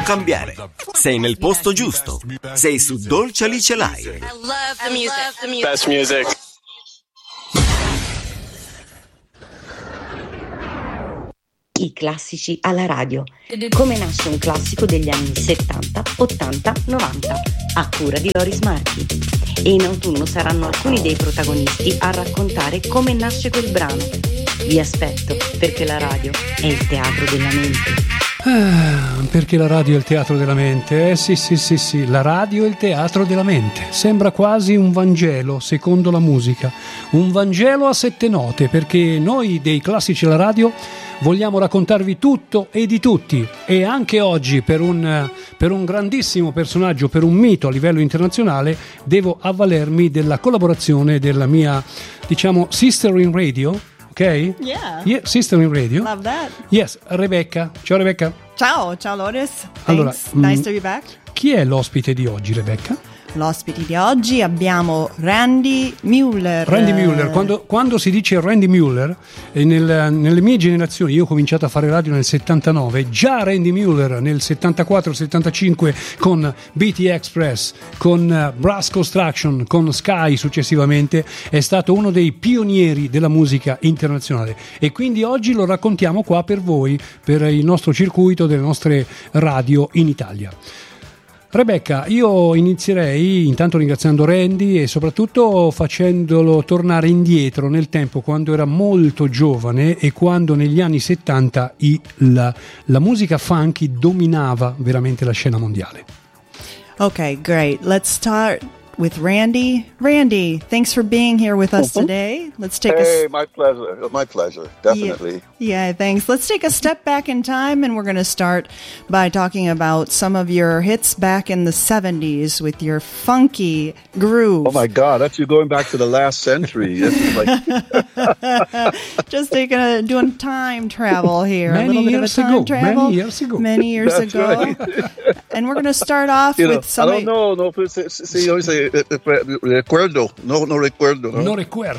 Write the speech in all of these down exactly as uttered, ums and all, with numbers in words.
Non cambiare. Sei nel posto giusto. Sei su Dolce Alice Live. I love the music. The music. Best music. I classici alla radio. Come nasce un classico degli anni settanta, ottanta, novanta, a cura di Loris Marchi. E in autunno saranno alcuni dei protagonisti a raccontare come nasce quel brano. Vi aspetto, perché la radio è il teatro della mente. Ah, perché la radio è il teatro della mente? Eh sì, sì, sì, sì, la radio è il teatro della mente. Sembra quasi un Vangelo, secondo la musica. Un Vangelo a sette note, perché noi dei classici alla radio vogliamo raccontarvi tutto e di tutti. E anche oggi, per un, per un grandissimo personaggio, per un mito a livello internazionale, devo avvalermi della collaborazione della mia, diciamo, sister in radio. Ok? Yeah. Yeah, sister in radio. Love that. Yes, Rebecca. Ciao Rebecca. Ciao, ciao Loris. Thanks. Allora, nice mm, to be back. Chi è l'ospite di oggi, Rebecca? L'ospite di oggi abbiamo Randy Mueller. Randy Mueller. Quando, quando si dice Randy Mueller, eh, nel, nelle mie generazioni, io ho cominciato a fare radio nel settantanove, già Randy Mueller nel settantaquattro settantacinque con B T Express, con uh, Brass Construction, con Sky successivamente, è stato uno dei pionieri della musica internazionale. E quindi oggi lo raccontiamo qua per voi, per il nostro circuito delle nostre radio in Italia. Rebecca, io inizierei intanto ringraziando Randy e soprattutto facendolo tornare indietro nel tempo, quando era molto giovane e quando negli anni settanta i, la, la musica funky dominava veramente la scena mondiale. Okay, great. Let's start with Randy. Randy, thanks for being here with us today. Let's take hey, a my pleasure. My pleasure. Definitely. Yeah, yeah, thanks. Let's take a step back in time, and we're going to start by talking about some of your hits back in the seventies with your funky groove. Oh my God, that's you going back to the last century. It's like Just taking a doing time travel here. Many a little bit of a years time ago. travel. Many years ago. Many years That's ago. right. And we're going to start off you know, with some. I don't know. No, pues, see, you always say eh, eh, recuerdo. No, no recuerdo. No, No recuerdo.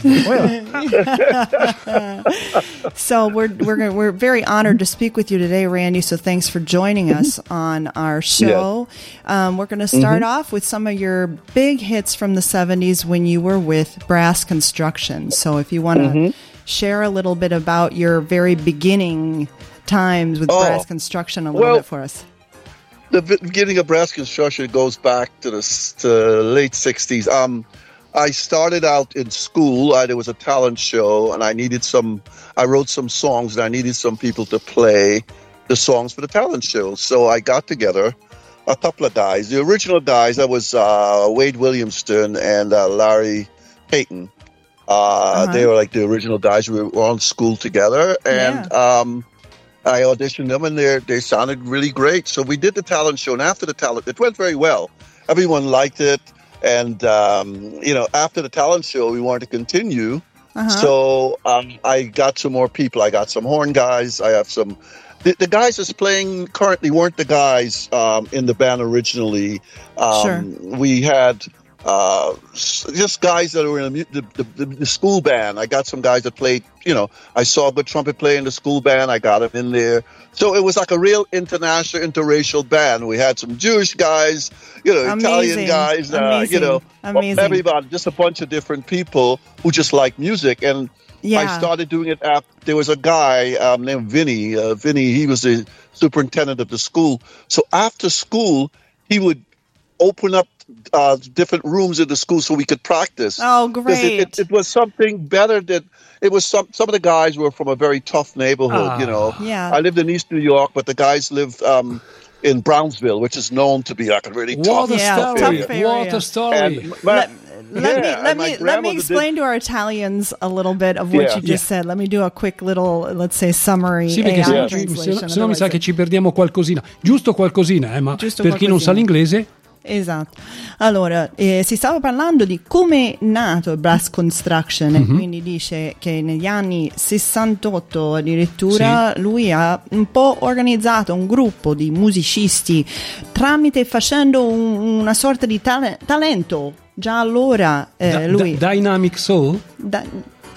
So we're we're gonna, we're very honored to speak with you today, Randy. So thanks for joining us on our show. Um, we're going to start mm-hmm. off with some of your big hits from the seventies when you were with Brass Construction. So if you want to mm-hmm. share a little bit about your very beginning times with oh, Brass Construction a little well, bit for us. The beginning of Brass Construction goes back to the to late sixties. Um, I started out in school. I, there was a talent show, and I needed some. I wrote some songs, and I needed some people to play the songs for the talent show. So I got together a couple of guys. The original guys, that was uh, Wade Williamston and uh, Larry Payton. Uh, uh-huh. They were like the original guys. We were on school together, and yeah. um, I auditioned them, and they they sounded really great. So we did the talent show, and after the talent, it went very well. Everyone liked it. And, um, you know, after the talent show, we wanted to continue. Uh-huh. So um, I got some more people. I got some horn guys. I have some... The, the guys that's playing currently weren't the guys um, in the band originally. Um, sure. We had uh, just guys that were in the, the, the, the school band. I got some guys that played, you know, I saw a good trumpet player in the school band. I got him in there. So it was like a real international, interracial band. We had some Jewish guys, you know, Amazing. Italian guys, uh, you know, Amazing. everybody, just a bunch of different people who just like music. And yeah. I started doing it after, there was a guy um, named Vinny. Uh, Vinny, he was the superintendent of the school. So after school, he would open up uh, different rooms in the school so we could practice. Oh, great. It, it, it was something better that it was some, some of the guys were from a very tough neighborhood, ah. you know. Yeah. I lived in East New York, but the guys lived um, in Brownsville, which is known to be like a really tough, What a yeah, story. tough area. What a story. And my, Let, let yeah, me let and my me let me grandmother explain did- to our Italians a little bit of what Yeah. you just said. Let me do a quick little, let's say, summary Sì, A perché I se, Yeah. translation. se no mi sa otherwise che it- ci perdiamo qualcosina. Giusto qualcosina, eh, ma Giusto per chi non sa qualcosina. l'inglese... Esatto. Allora, eh, si stava parlando di come è nato Brass Construction, Mm-hmm. e quindi dice che negli anni sessantotto addirittura Sì. lui ha un po' organizzato un gruppo di musicisti tramite facendo un- una sorta di tale- talento. Già allora eh, Da- lui... da- Dynamic Soul? da-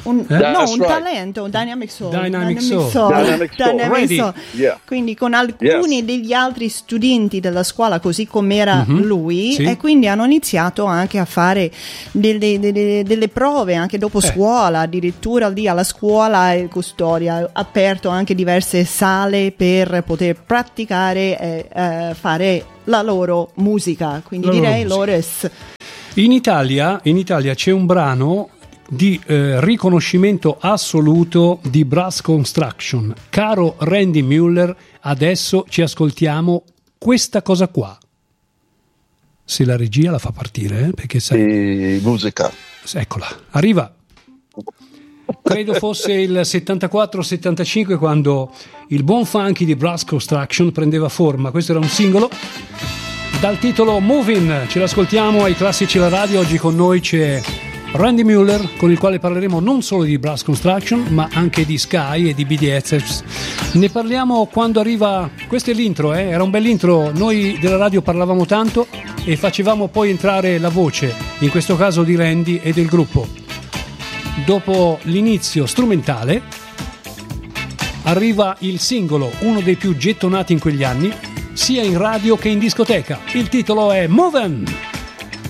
un, Eh? no, un right. talento, un dynamic soul. Dynamic soul. Dynamic soul. Dynamic Ready. soul. Yeah. Quindi con alcuni Yes. degli altri studenti della scuola, così come era Mhm. lui, Sì. e quindi hanno iniziato anche a fare delle, delle- delle prove anche dopo Eh. scuola, addirittura lì alla scuola e Custodia ha aperto anche diverse sale per poter praticare e eh, fare la loro musica. Quindi La loro direi musica. Lores. In Italia, in Italia c'è un brano di eh, riconoscimento assoluto di Brass Construction. Caro Randy Mueller, adesso ci ascoltiamo questa cosa qua. Se la regia la fa partire, eh, perché sai, E musica. eccola, arriva. Credo fosse il settantaquattro settantacinque quando il buon funky di Brass Construction prendeva forma. Questo era un singolo dal titolo Movin'. Ce l'ascoltiamo ai Classici alla radio. Oggi con noi c'è Randy Mueller, con il quale parleremo non solo di Brass Construction ma anche di Sky e di B D S. Ne parliamo quando arriva. Questo è l'intro, eh? Era un bell'intro. Noi della radio parlavamo tanto e facevamo poi entrare la voce, in questo caso di Randy e del gruppo. Dopo l'inizio strumentale arriva il singolo, uno dei più gettonati in quegli anni, sia in radio che in discoteca. Il titolo è Movin'.